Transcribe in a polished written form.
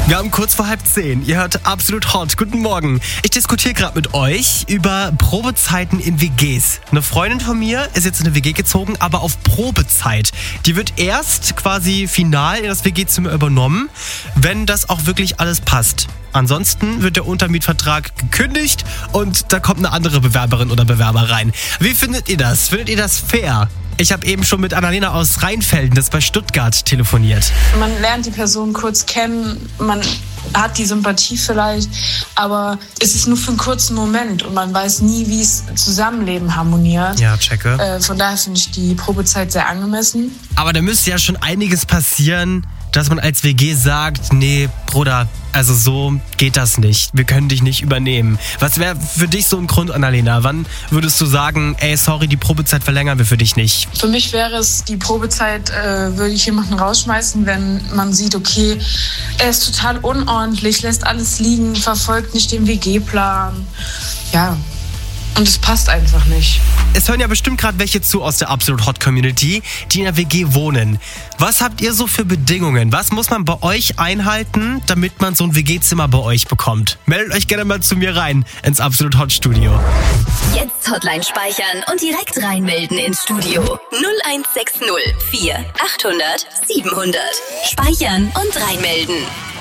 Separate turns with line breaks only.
Wir haben kurz vor 9:30. Ihr hört Absolut Hot. Guten Morgen. Ich diskutiere gerade mit euch über Probezeiten in WGs. Eine Freundin von mir ist jetzt in eine WG gezogen, aber auf Probezeit. Die wird erst quasi final in das WG-Zimmer übernommen, wenn das auch wirklich alles passt. Ansonsten wird der Untermietvertrag gekündigt und da kommt eine andere Bewerberin oder Bewerber rein. Wie findet ihr das? Findet ihr das fair? Ich habe eben schon mit Annalena aus Rheinfelden, das ist bei Stuttgart, telefoniert.
Man lernt die Person kurz kennen, man hat die Sympathie vielleicht, aber es ist nur für einen kurzen Moment und man weiß nie, wie es Zusammenleben harmoniert.
Ja, checke.
Von daher finde ich die Probezeit sehr angemessen.
Aber da müsste ja schon einiges passieren, dass man als WG sagt, nee, Bruder, also so geht das nicht. Wir können dich nicht übernehmen. Was wäre für dich so ein Grund, Annalena? Wann würdest du sagen, ey, sorry, die Probezeit verlängern wir für dich nicht?
Für mich wäre es, die Probezeit würde ich jemanden rausschmeißen, wenn man sieht, okay, er ist total unordentlich, lässt alles liegen, verfolgt nicht den WG-Plan. Ja. Und es passt einfach nicht.
Es hören ja bestimmt gerade welche zu aus der Absolut Hot Community, die in der WG wohnen. Was habt ihr so für Bedingungen? Was muss man bei euch einhalten, damit man so ein WG-Zimmer bei euch bekommt? Meldet euch gerne mal zu mir rein ins Absolut Hot Studio.
Jetzt Hotline speichern und direkt reinmelden ins Studio. 0160 4 800 700. Speichern und reinmelden.